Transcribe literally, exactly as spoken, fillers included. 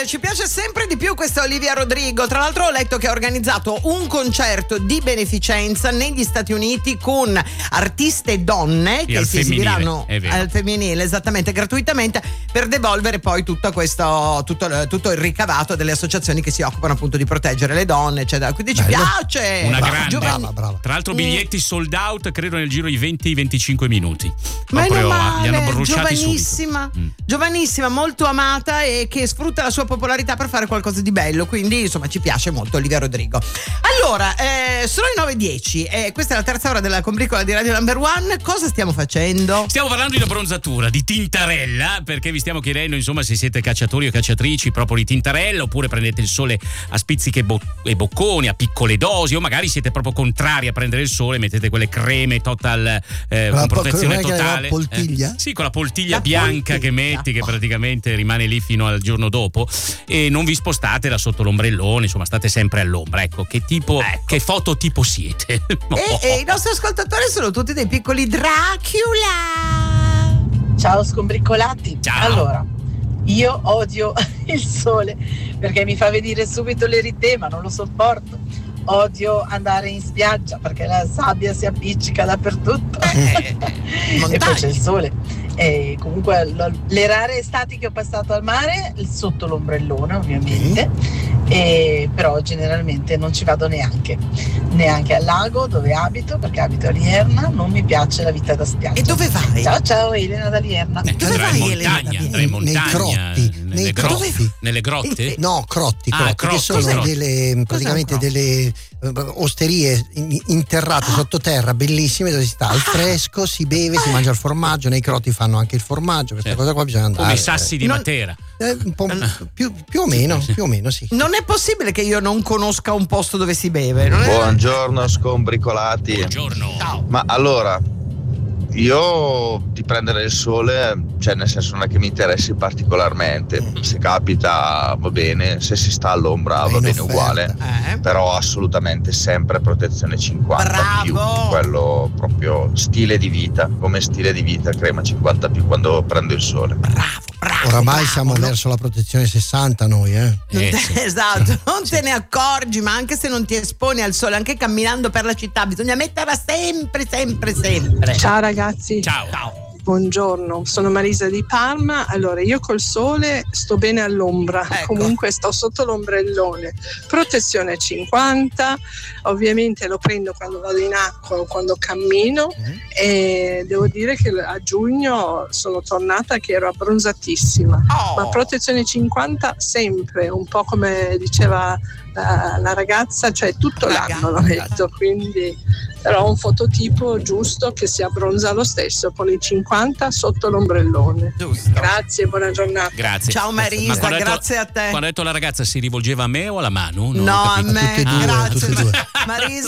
piace, ci piace sempre di più questa Olivia Rodrigo. Tra l'altro ho letto che ha organizzato un concerto di beneficenza negli Stati Uniti con artiste donne Sì, che al si femminile, esibiranno è vero. al femminile, esattamente, gratuitamente, per devolvere poi tutto questo tutto, tutto il ricavato delle associazioni che si occupano appunto di proteggere le donne, eccetera. Quindi ci Bello. piace. Una Brava, grande. brava, brava. Tra l'altro biglietti sold out credo nel giro di venti venticinque minuti. Meno Proprio, male, li hanno bruciati giovanissima, subito. Mm. giovanissima, molto amata e che sfrutta la sua popolarità per fare qualcosa di bello, quindi insomma ci piace molto Olivia Rodrigo. Allora, eh, sono le nove e dieci e questa è la terza ora della combricola di Radio Number One. Cosa stiamo facendo? Stiamo parlando di abbronzatura, di tintarella, perché vi stiamo chiedendo insomma se siete cacciatori o cacciatrici proprio di tintarella, oppure prendete il sole a spizzichi e, bo- e bocconi, a piccole dosi, o magari siete proprio contrari a prendere il sole e mettete quelle creme total eh, con la, protezione con la totale. poltiglia? Eh? Sì, con la poltiglia La bianca poltiglia. che metti, che praticamente rimane lì fino al giorno dopo, e non vi spostate da sotto l'ombrellone, insomma state sempre all'ombra. Ecco, che tipo, Ecco. che fototipo siete? E, e i nostri ascoltatori sono tutti dei piccoli Dracula. Ciao scombricolati. Ciao. Allora, io odio il sole perché mi fa venire subito l'eritema, non lo sopporto. Odio andare in spiaggia perché la sabbia si appiccica dappertutto. Eh, E poi montagne. c'è il sole. E comunque lo- le rare estati che ho passato al mare, sotto l'ombrellone ovviamente, e però generalmente non ci vado neanche, neanche al lago dove abito, perché abito a Lierna, non mi piace la vita da spiaggia. E dove vai? Ciao ciao, Elena da Lierna. Eh, Dove andrai vai, in Elena, montagna, da andrai in Nei montagna, crotti, nelle nei grotte, crotti. nelle grotte? No, crotti, Ah, crotti, crotti, che sono crotti. delle praticamente crotto? delle eh, osterie in- interrate sottoterra, bellissime, dove si sta al fresco, si beve, si mangia il formaggio. Nei crotti fanno anche il formaggio, questa Sì. cosa qua bisogna andare. Come i sassi di Non- Matera. Eh, un po' più, più o meno, più o meno sì. Non è possibile che io non conosca un posto dove si beve. Non è... Buongiorno scombricolati. Buongiorno. Ma allora, io di prendere il sole, cioè nel senso non è che mi interessi particolarmente. Se capita va bene, se si sta all'ombra È va in bene offerta. uguale. Eh? Però assolutamente sempre protezione cinquanta più, Bravo! quello proprio stile di vita, come stile di vita crema cinquanta più quando prendo il sole. Bravo, bravo. Oramai bravo, siamo no? verso la protezione sessanta noi, eh. Eh, sì. Esatto, non te ne accorgi, ma anche se non ti esponi al sole, anche camminando per la città, bisogna metterla sempre, sempre, sempre. Ciao ragazzi, Ciao. buongiorno, sono Marisa di Parma. Allora, io col sole sto bene all'ombra, Ecco. comunque sto sotto l'ombrellone, protezione cinquanta, ovviamente lo prendo quando vado in acqua o quando cammino, e devo dire che a giugno sono tornata che ero abbronzatissima, Oh. ma protezione cinquanta sempre, un po' come diceva la, la ragazza, cioè tutto La l'anno l'ho gatta. detto, quindi però un fototipo giusto che si abbronza lo stesso con i cinquanta sotto l'ombrellone. Giusto. Grazie, buona giornata. Grazie. Ciao Marisa, Ma quando ha detto- grazie a te. Quando ha detto la ragazza si rivolgeva a me o alla Manu? Non ho No, a capito. me, tutte e due, grazie. tutte e due. Marisa.